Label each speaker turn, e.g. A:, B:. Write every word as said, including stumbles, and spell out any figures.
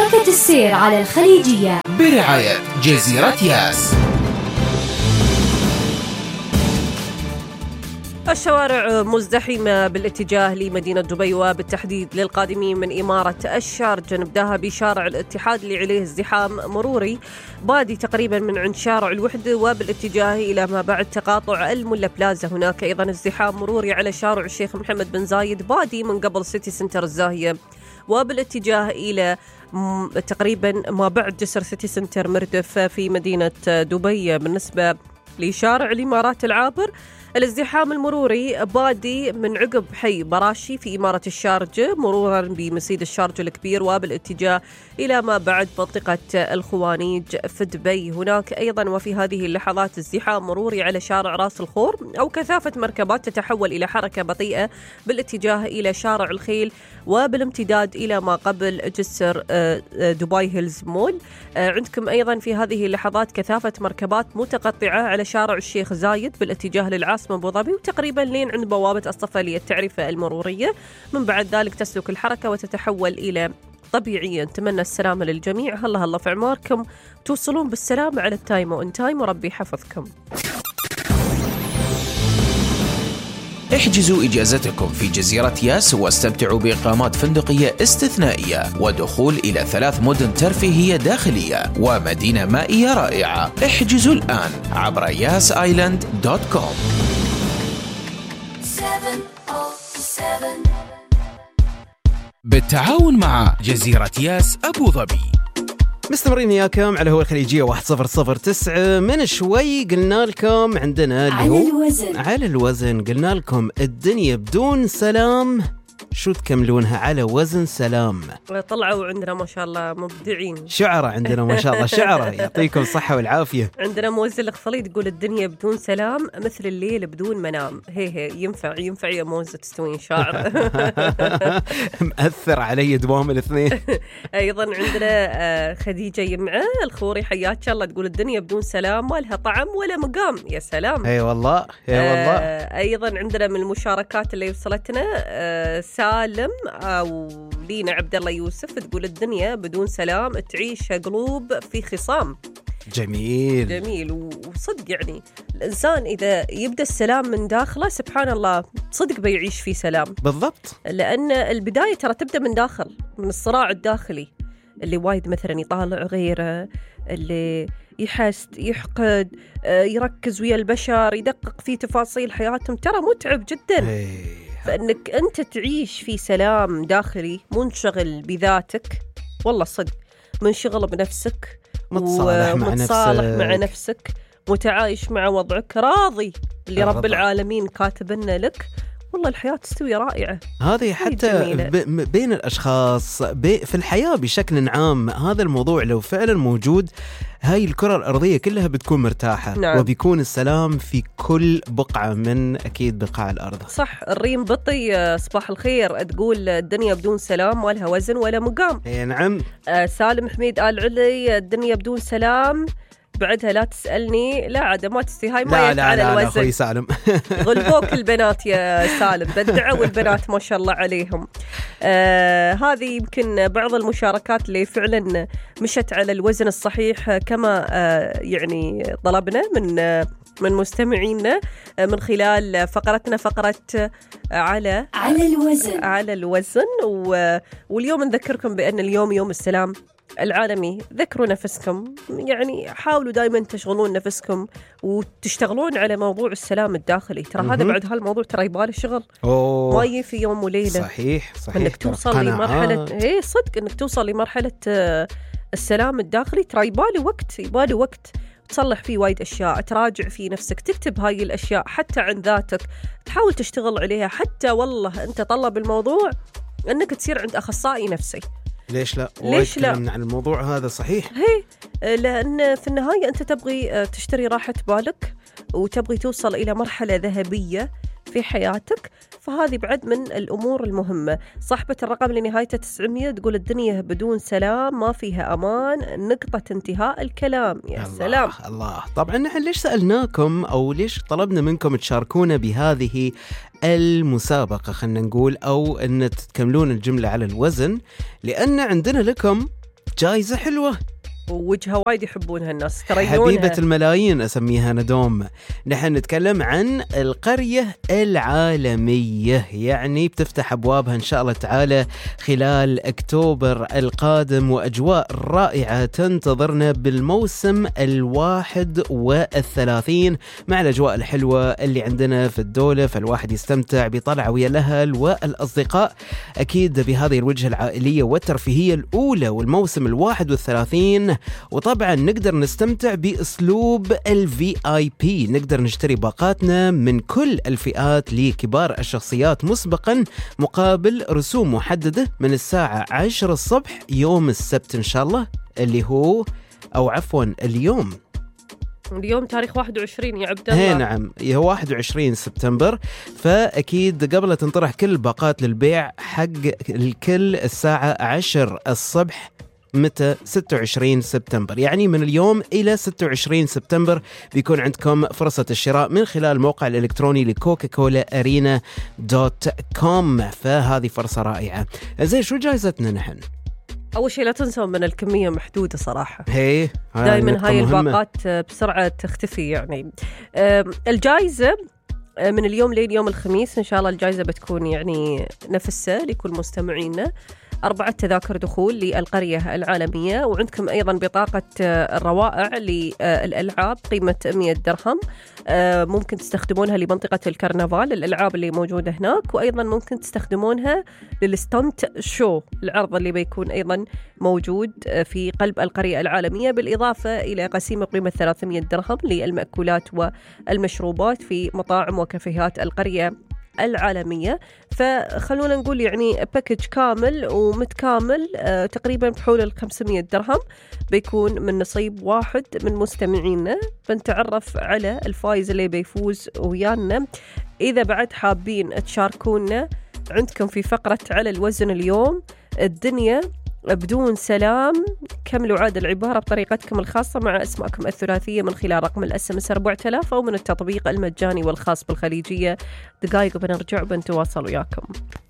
A: حركة السير على الخليجية
B: برعاية جزيرة ياس.
C: الشوارع مزدحمة بالاتجاه لمدينة دبي وبالتحديد للقادمين من إمارة الشارجة. نبداها بشارع الاتحاد اللي عليه ازدحام مروري بادي تقريبا من عند شارع الوحدة وبالاتجاه إلى ما بعد تقاطع الملا بلازا. هناك أيضا ازدحام مروري على شارع الشيخ محمد بن زايد بادي من قبل سيتي سنتر الزاهية وبالاتجاه إلى تقريبا ما بعد جسر سيتي سنتر مردف في مدينة دبي. بالنسبة لشارع الإمارات العابر الازدحام المروري بادي من عقب حي براشي في إمارة الشارجة مرورا بمسيد الشارجة الكبير وبالاتجاه إلى ما بعد منطقة الخوانيج في دبي. هناك أيضا وفي هذه اللحظات ازدحام مروري على شارع راس الخور أو كثافة مركبات تتحول إلى حركة بطيئة بالاتجاه إلى شارع الخيل وبالامتداد إلى ما قبل جسر دبي هيلز مول. عندكم أيضا في هذه اللحظات كثافة مركبات متقطعة على شارع الشيخ زايد بالاتجاه للعاصمة أبو ظبي وتقريبا لين عند بوابة الصفا للتعرفة المرورية. من بعد ذلك تسلك الحركة وتتحول إلى طبيعية. نتمنى السلامة للجميع. هلا هلا في عماركم توصلون بالسلامة على التايم وإن تايم وربي يحفظكم.
B: احجزوا إجازتكم في جزيرة ياس واستمتعوا بإقامات فندقية استثنائية ودخول إلى ثلاث مدن ترفيهية داخلية ومدينة مائية رائعة. احجزوا الآن عبر ياس آيلاند دوت كوم. بالتعاون مع جزيرة ياس أبو ظبي.
D: مستمرين وياكم على هو الخليجية واحد صفر صفر تسعة. من شوي قلنا لكم عندنا اللي
A: على
D: هو
A: الوزن
D: على الوزن قلنا لكم الدنيا بدون سلام شو تكملونها على وزن سلام.
C: طلعوا عندنا ما شاء الله مبدعين
D: شعرة عندنا ما شاء الله شعرة يعطيكم الصحة والعافية.
C: عندنا موزة الخصلي تقول الدنيا بدون سلام مثل الليل بدون منام. هي هي ينفع ينفع يا موزة تستوين شاعر.
D: مأثر علي دوام الاثنين.
C: أيضا عندنا خديجة يمعة الخوري حياك الله تقول الدنيا بدون سلام ما لها طعم ولا مقام. يا سلام.
D: اي والله يا والله.
C: أيضا عندنا من المشاركات اللي وصلتنا سالم أو لينا عبد الله يوسف تقول الدنيا بدون سلام تعيش قلوب في خصام.
D: جميل
C: جميل. وصدق يعني الإنسان إذا يبدأ السلام من داخله سبحان الله صدق بيعيش في سلام.
D: بالضبط.
C: لأن البداية ترى تبدأ من داخل من الصراع الداخلي اللي وايد مثلا يطالع غيره اللي يحسد يحقد يركز ويا البشر يدقق في تفاصيل حياتهم ترى متعب جدا. فإنك أنت تعيش في سلام داخلي منشغل بذاتك والله صدق منشغل بنفسك
D: متصالح مع
C: ومتصالح
D: نفسك.
C: مع نفسك متعايش مع وضعك راضي اللي رب العالمين كاتبنا لك والله الحياة تستوي رائعة.
D: هذه حتى ب- بين الأشخاص ب- في الحياة بشكل عام هذا الموضوع لو فعلا موجود هاي الكرة الأرضية كلها بتكون مرتاحة.
C: نعم.
D: وبيكون السلام في كل بقعة من أكيد بقاع الأرض.
C: صح. الريم بطي صباح الخير تقول الدنيا بدون سلام ما لها وزن ولا مقام.
D: اي نعم.
C: آه سالم حميد آل علي الدنيا بدون سلام بعدها لا تسألني لا عاد ما تستي هاي ما يفعل
D: لا
C: الوزن.
D: لا أخوي سالم.
C: غلبوك البنات يا سالم بدعوا والبنات ما شاء الله عليهم. آه هذه يمكن بعض المشاركات اللي فعلا مشت على الوزن الصحيح كما آه يعني طلبنا من آه من مستمعينا آه من خلال فقرتنا فقرة على
A: على الوزن
C: على الوزن. واليوم نذكركم بأن اليوم يوم السلام العالمي. ذكروا نفسكم يعني حاولوا دائما تشغلون نفسكم وتشتغلون على موضوع السلام الداخلي. ترى هذا بعد هالموضوع ترى يباله شغل
D: أوه.
C: ما يجي في يوم وليلة.
D: صحيح صحيح.
C: انك توصل لمرحلة ايه صدق انك توصل لمرحلة السلام الداخلي ترى يباله وقت يباله وقت تصلح فيه وايد أشياء تراجع في نفسك تكتب هاي الأشياء حتى عن ذاتك تحاول تشتغل عليها حتى والله أنت طلب الموضوع أنك تصير عند أخصائي نفسي.
D: ليش لا؟
C: ليش لا؟
D: عن الموضوع هذا صحيح.
C: هي لأن في النهاية أنت تبغي تشتري راحة بالك وتبغي توصل إلى مرحلة ذهبية في حياتك فهذه بعد من الأمور المهمة. صاحبة الرقم لنهايته تسعمية تقول الدنيا بدون سلام ما فيها أمان نقطة انتهاء الكلام. يا
D: الله
C: سلام.
D: الله. طبعا نحن ليش سألناكم أو ليش طلبنا منكم تشاركونا بهذه المسابقة خلنا نقول أو أن تكملون الجملة على الوزن لأن عندنا لكم جايزة حلوة
C: ووجهها وايد يحبونها الناس،
D: حبيبة الملايين أسميها ندوم. نحن نتكلم عن القرية العالمية، يعني بتفتح أبوابها إن شاء الله تعالى خلال أكتوبر القادم، وأجواء رائعة تنتظرنا بالموسم الواحد والثلاثين مع الأجواء الحلوة اللي عندنا في الدولة، فالواحد يستمتع بطلعة ويا الأهل والأصدقاء أكيد بهذه الوجهة العائلية والترفيهية الأولى والموسم الواحد والثلاثين. وطبعا نقدر نستمتع بأسلوب ال في آي بي، نقدر نشتري باقاتنا من كل الفئات لكبار الشخصيات مسبقا مقابل رسوم محددة من الساعة عشرة الصبح يوم السبت إن شاء الله، اللي هو أو عفوا اليوم
C: اليوم تاريخ واحد وعشرين يا عبد الله.
D: هي نعم، هو واحد وعشرين سبتمبر، فأكيد قبل تنطرح كل الباقات للبيع حق الكل الساعة عشرة الصبح متى ستة وعشرين سبتمبر، يعني من اليوم إلى ستة وعشرين سبتمبر بيكون عندكم فرصة الشراء من خلال الموقع الإلكتروني لكوكا كولا أرينا دوت كوم، فهذه فرصة رائعة. زين شو جائزتنا نحن؟
C: أول شيء لا تنسوا من الكمية محدودة صراحة،
D: هي
C: دائما هاي الباقات بسرعة تختفي. يعني الجائزة من اليوم لين يوم الخميس إن شاء الله الجائزة بتكون يعني نفسها لكل مستمعينا، أربعة تذاكر دخول للقرية العالمية، وعندكم أيضا بطاقة الروائع للألعاب قيمة مئة درهم، ممكن تستخدمونها لمنطقة الكرنفال الألعاب اللي موجودة هناك، وأيضا ممكن تستخدمونها للستانت شو العرض اللي بيكون أيضا موجود في قلب القرية العالمية، بالإضافة إلى قسيمة قيمة ثلاثمئة درهم للمأكولات والمشروبات في مطاعم وكافيهات القرية العالمية. فخلونا نقول يعني باكج كامل ومتكامل آه تقريبا بحول الخمسمئة درهم بيكون من نصيب واحد من مستمعينا. بنتعرف على الفائز اللي بيفوز ويانا. إذا بعد حابين تشاركونا عندكم في فقرة على الوزن اليوم الدنيا بدون سلام، كملوا عاد العبارة بطريقتكم الخاصة مع اسماءكم الثلاثية من خلال رقم الاس ام اس أربعة آلاف أو من التطبيق المجاني والخاص بالخليجية. دقائق بنرجع بنتواصل وياكم.